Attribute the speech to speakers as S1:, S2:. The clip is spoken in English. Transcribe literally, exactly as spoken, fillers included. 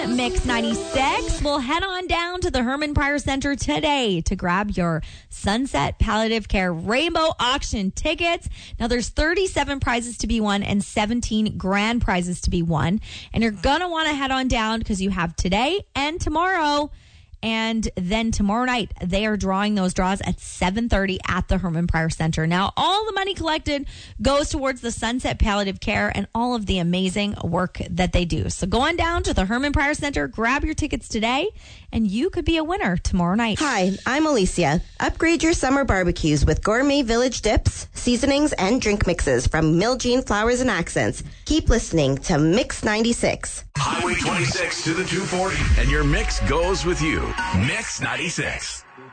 S1: Mix ninety-six. We'll head on down to the Herman Pryor Center today to grab your Sunset Palliative Care Rainbow Auction tickets. Now, there's thirty-seven prizes to be won and seventeen grand prizes to be won. And you're going to want to head on down because you have today and tomorrow. And then tomorrow night, they are drawing those draws at seven thirty at the Herman Pryor Center. Now, all the money collected goes towards the Sunset Palliative Care and all of the amazing work that they do. So go on down to the Herman Pryor Center, grab your tickets today, and you could be a winner tomorrow night.
S2: Hi, I'm Alicia. Upgrade your summer barbecues with Gourmet Village dips, seasonings, and drink mixes from Miljean Flowers and Accents. Keep listening to Mix ninety-six.
S3: Highway twenty-six to the two forty, and your mix goes with you. Mix ninety-six.